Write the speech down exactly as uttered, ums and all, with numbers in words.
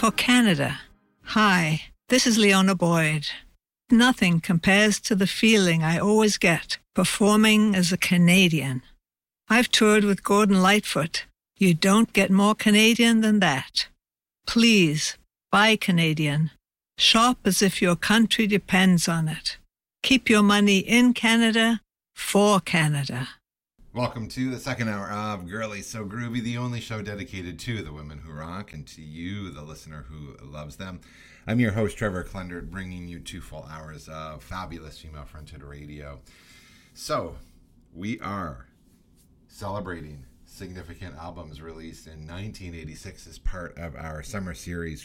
for Canada. Hi, this is Leona Boyd. Nothing compares to the feeling I always get performing as a Canadian. I've toured with Gordon Lightfoot. You don't get more Canadian than that. Please, buy Canadian. Shop as if your country depends on it. Keep your money in Canada, for Canada. Welcome to the second hour of Girly So Groovy, the only show dedicated to the women who rock and to you, the listener who loves them. I'm your host, Trevor Klendert, bringing you two full hours of fabulous female-fronted radio. So, we are celebrating significant albums released in nineteen eighty-six as part of our summer series